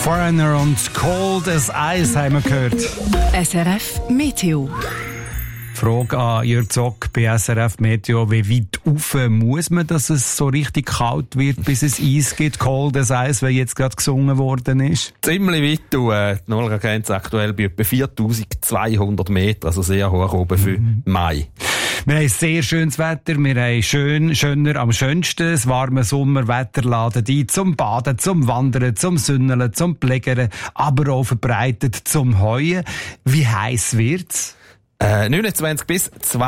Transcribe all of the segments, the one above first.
Foreigner und Cold as Ice haben wir gehört. SRF Meteo. Frage an Jörg Zock bei SRF Meteo. Wie weit rauf muss man, dass es so richtig kalt wird, bis es Eis gibt? Cold as Ice, wie jetzt gerade gesungen worden ist? Ziemlich weit. Die Nullgrenze aktuell bei etwa 4200 Meter, also sehr hoch oben für Mai. Wir haben sehr schönes Wetter, wir haben schöner am schönsten. Das warme Sommerwetter laden ein zum Baden, zum Wandern, zum Sünneln, zum Pflegern, aber auch verbreitet zum Heuen. Wie heiß wird's? 29 bis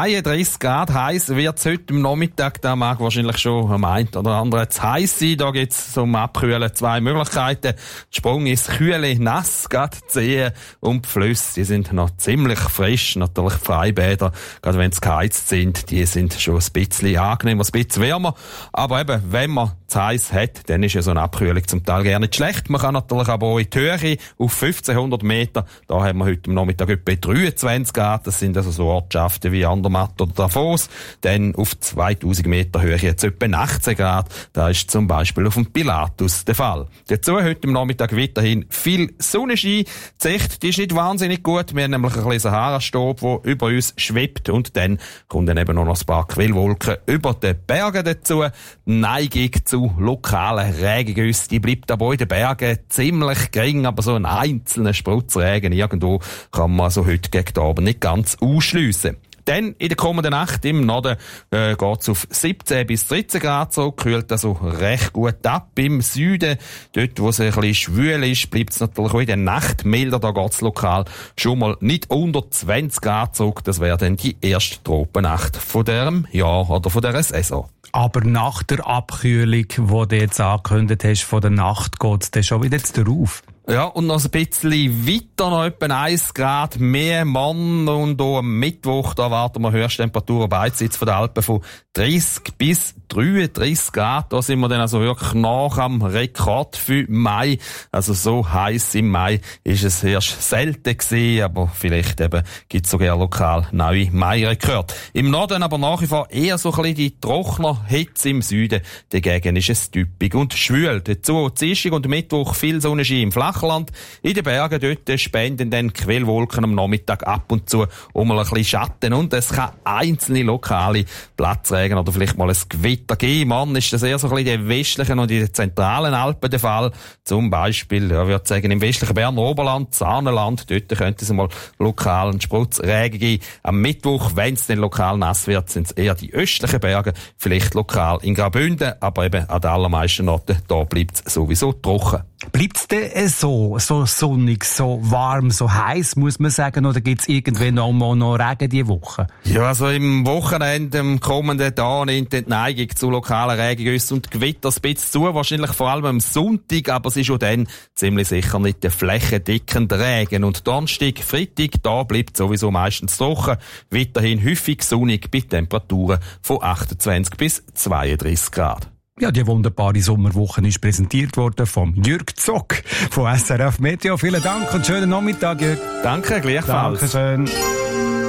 32 Grad heiß wird's heute am Nachmittag. Da mag wahrscheinlich schon am einen oder anderen zu heiß sein. Da gibt's zum Abkühlen zwei Möglichkeiten. Sprung ins kühle Nass, gerade die Seen und die Flüsse. Die sind noch ziemlich frisch. Natürlich Freibäder, gerade wenn sie geheizt sind, die sind schon ein bisschen angenehmer, ein bisschen wärmer. Aber eben, wenn man zu heiß hat, dann ist ja so eine Abkühlung zum Teil gar nicht schlecht. Man kann natürlich aber auch in die Höhe auf 1500 Meter. Da haben wir heute am Nachmittag etwa 23 Grad. Das sind also so Ortschaften wie Andermatt oder Davos. Dann auf 2000 Meter Höhe jetzt etwa 18 Grad. Da ist zum Beispiel auf dem Pilatus der Fall. Dazu heute am Nachmittag weiterhin viel Sonnenschein. Die Sicht, die ist nicht wahnsinnig gut. Wir haben nämlich ein bisschen Sahara-Staub, der über uns schwebt. Und dann kommen dann eben noch ein paar Quellwolken über den Bergen dazu. Die Neigung zu lokalen Regengüssen, die bleibt aber in den Bergen ziemlich gering. Aber so einen einzelnen Sprutzregen irgendwo kann man also heute gegen den Abend nicht ganz ausschliessen. Dann in der kommenden Nacht im Norden geht's auf 17 bis 13 Grad zurück, kühlt also recht gut ab. Im Süden, dort wo es ein bisschen schwül ist, bleibt's natürlich auch in der Nacht milder. Da geht's lokal schon mal nicht unter 20 Grad zurück. Das wäre dann die erste Tropennacht von diesem Jahr oder von dieser Saison. Aber nach der Abkühlung, die du jetzt angekündigt hast, von der Nacht geht's dann schon wieder drauf. Ja, und noch ein bisschen weiter, noch etwa 1 Grad mehr Mann. Und auch am Mittwoch, da erwarten wir Höchsttemperaturen beidseits von den Alpen von 30 bis 33 Grad. Da sind wir dann also wirklich nach am Rekord für Mai. Also so heiß im Mai ist es erst selten gewesen, aber vielleicht eben gibt's sogar lokal neue Mai-Rekorde. Im Norden aber nach wie vor eher so ein bisschen die trockener Hitze im Süden. Dagegen ist es typisch und schwül. Dazu Dienstag und Mittwoch viel Sonnenschein im Flachland. In den Bergen dort spenden dann Quellwolken am Nachmittag ab und zu um ein bisschen Schatten und es kann einzelne lokale Platzregen oder vielleicht mal ein Gewitter geben. Mann, ist das eher so ein bisschen in den westlichen und in den zentralen Alpen der Fall. Zum Beispiel, ja, ich würde sagen, im westlichen Berner Oberland, Saanenland, dort könnte es mal lokal einen Sprutzregen geben. Am Mittwoch, wenn es dann lokal nass wird, sind es eher die östlichen Berge, vielleicht lokal in Graubünden, aber eben an den allermeisten Orten, da bleibt es sowieso trocken. Bleibt's denn so sonnig, so warm, so heiß, muss man sagen, oder gibt's irgendwann noch Regen diese Woche? Ja, also im Wochenende, am kommenden Tag nimmt die Neigung zu lokalen Regengüssen und Gewitter ein bisschen zu, wahrscheinlich vor allem am Sonntag, aber es ist schon dann ziemlich sicher nicht der flächendeckende Regen. Und Donnerstag, Freitag, da bleibt sowieso meistens trocken, weiterhin häufig sonnig bei Temperaturen von 28 bis 32 Grad. Ja, die wunderbare Sommerwoche ist präsentiert worden vom Jörg Zock von SRF Meteo. Vielen Dank und schönen Nachmittag, Jörg. Danke, gleichfalls. Dankeschön.